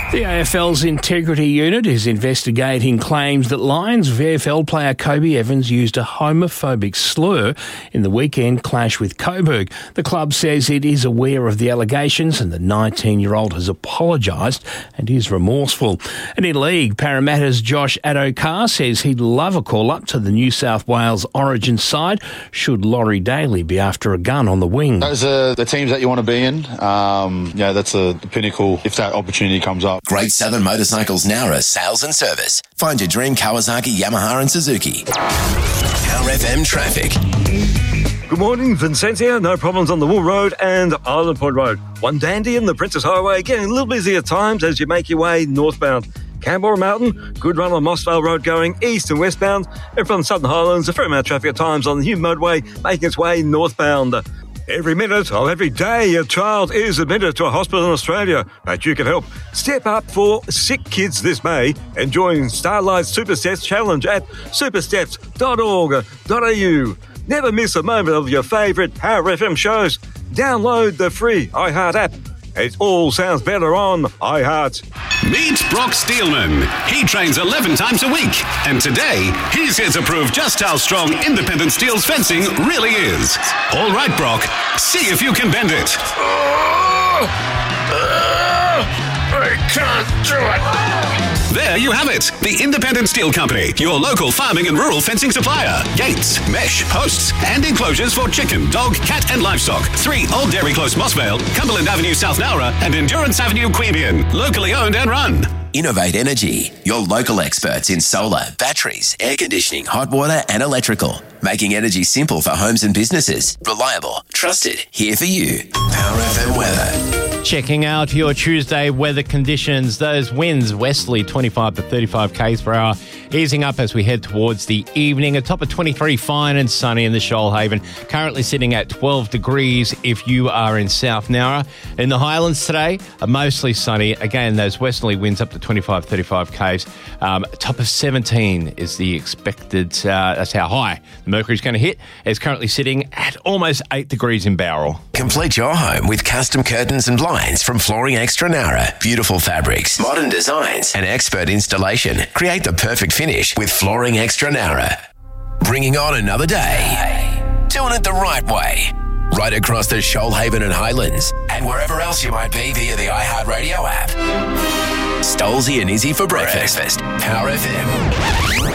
The AFL's Integrity Unit is investigating claims that Lions VFL player Kobe Evans used a homophobic slur in the weekend clash with Coburg. The club says it is aware of the allegations and the 19-year-old has apologised and is remorseful. And in league, Parramatta's Josh Addo-Carr says he'd love a call-up to the New South Wales Origin side should Laurie Daly be after a gun on the wing. Those are the teams that you want to be in. That's the pinnacle if that opportunity comes up. Great Southern Motorcycles Nowra Sales and Service. Find your dream Kawasaki, Yamaha and Suzuki. Power FM traffic. Good morning, Vincentia. No problems on the Wool Road and Island Point Road. One dandy in the Princess Highway, getting a little busy at times as you make your way northbound. Canberra Mountain, good run on Mossvale Road going east and westbound. And from the Southern Highlands, a fair amount of traffic at times on the Hume Motorway making its way northbound. Every minute of every day, a child is admitted to a hospital in Australia. But you can help. Step up for sick kids this May and join Starlight Super Steps Challenge at supersteps.org.au. Never miss a moment of your favourite Power FM shows. Download the free iHeart app. It all sounds better on iHeart. Meet Brock Steelman. He trains 11 times a week. And today, he's here to prove just how strong Independent Steel's fencing really is. All right, Brock. See if you can bend it. I can't do it. There you have it. The Independent Steel Company, your local farming and rural fencing supplier. Gates, mesh, posts, and enclosures for chicken, dog, cat, and livestock. 3 Old Dairy Close, Mossvale, Cumberland Avenue, South Nowra, and Endurance Avenue, Queanbeyan. Locally owned and run. Innovate Energy, your local experts in solar, batteries, air conditioning, hot water and electrical. Making energy simple for homes and businesses. Reliable, trusted, here for you. Power FM weather. Checking out your Tuesday weather conditions. Those winds, westerly 25 to 35 k's per hour, easing up as we head towards the evening. A top of 23, fine and sunny in the Shoalhaven. Currently sitting at 12 degrees if you are in South Nowra. In the Highlands today, mostly sunny. Again, those westerly winds up to 25, 35 k's. Top of 17 is the expected, that's how high the mercury's going to hit. It's currently sitting at almost 8 degrees in Bowral. Complete your home with custom curtains and blinds from Flooring Extra Nowra. Beautiful fabrics, modern designs, and expert installation. Create the perfect finish with Flooring Extra Nowra. Bringing on another day. Doing it the right way. Right across the Shoalhaven and Highlands, and wherever else you might be via the iHeartRadio app. Stolzy and Izzy for breakfast. Power FM.